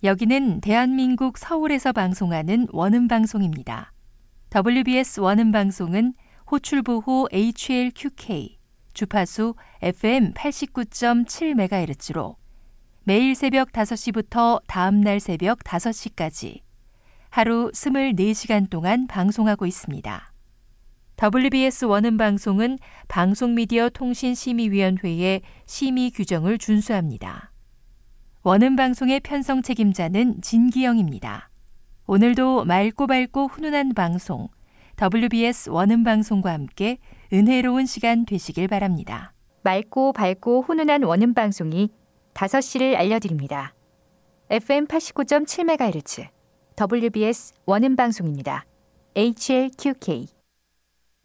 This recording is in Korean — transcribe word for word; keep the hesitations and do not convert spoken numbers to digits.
여기는 대한민국 서울에서 방송하는 원음방송입니다. 더블유비에스 원음방송은 호출보호 에이치엘큐케이, 주파수 에프엠 팔십구 점 칠 메가헤르츠로 매일 새벽 다섯 시부터 다음날 새벽 다섯 시까지 하루 스물네 시간 동안 방송하고 있습니다. 더블유비에스 원음방송은 방송미디어통신심의위원회의 심의 규정을 준수합니다. 원음방송의 편성 책임자는 진기영입니다. 오늘도 맑고 밝고 훈훈한 방송, 더블유비에스 원음방송과 함께 은혜로운 시간 되시길 바랍니다. 맑고 밝고 훈훈한 원음방송이 다섯 시를 알려드립니다. 에프엠 팔십구 점 칠 메가헤르츠 더블유비에스 원음방송입니다. 에이치엘큐케이